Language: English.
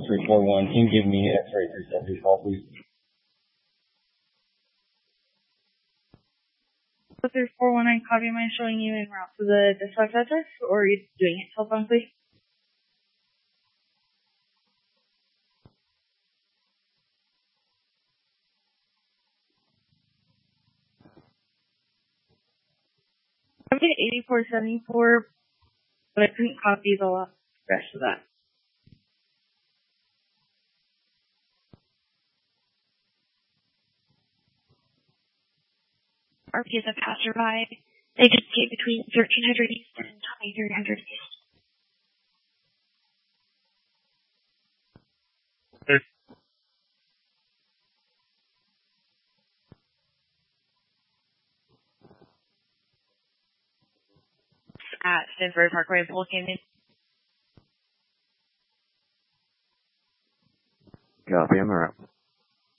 4341. Can you give me X-ray 370 call, please? 4341, copy. Am I showing you en route to the dispatch address, or are you doing it telephonically? I'm at 8474, but I couldn't copy the rest of that. RP is a passerby. They just stay between 1300 East and 2300 East. At Stanford Parkway and Pole Canyon. Copy, I'm around.